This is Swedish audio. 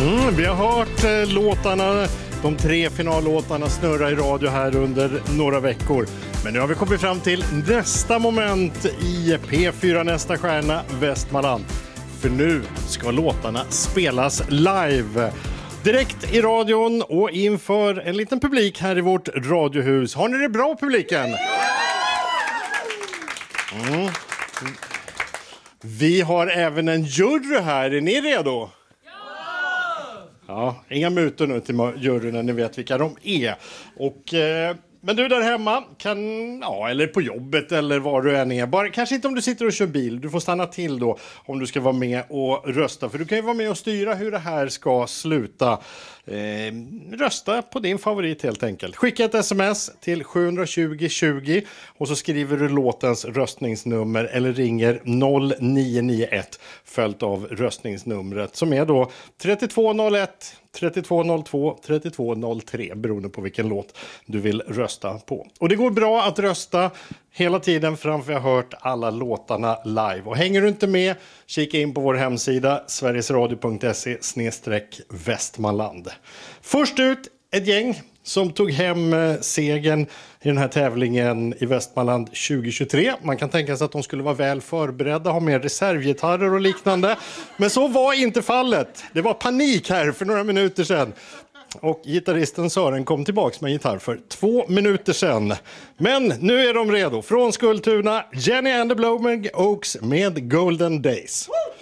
Vi har hört låtarna, de 3 finallåtarna snurra i radio här under några veckor. Men nu har vi kommit fram till nästa moment i P4 Nästa stjärna Västmanland. För nu ska låtarna spelas live. Direkt i radion och inför en liten publik här i vårt radiohus. Har ni det bra, publiken? Vi har även en jury här. Är ni redo? Ja, inga mutor nu till juryn när ni vet vilka de är. Men du där hemma kan, eller på jobbet eller var du än är. Bara, kanske inte om du sitter och kör bil. Du får stanna till då om du ska vara med och rösta. För du kan ju vara med och styra hur det här ska sluta. Rösta på din favorit helt enkelt. Skicka ett sms till 720 20 och så skriver du låtens röstningsnummer eller ringer 0991 följt av röstningsnumret som är då 3201 3202 3203 beroende på vilken låt du vill rösta på. Och det går bra att rösta hela tiden framför jag hört alla låtarna live. Och hänger du inte med, kika in på vår hemsida sverigesradio.se/Västmanland. Först ut ett gäng som tog hem segern i den här tävlingen i Västmanland 2023. Man kan tänka sig att de skulle vara väl förberedda, ha med reservgitarrer och liknande. Men så var inte fallet. Det var panik här för några minuter sedan. Och gitarristen Sören kom tillbaka med gitarr för 2 minuter sedan. Men nu är de redo. Från Skultuna, Jenny and the Blowing Oaks med Golden Days.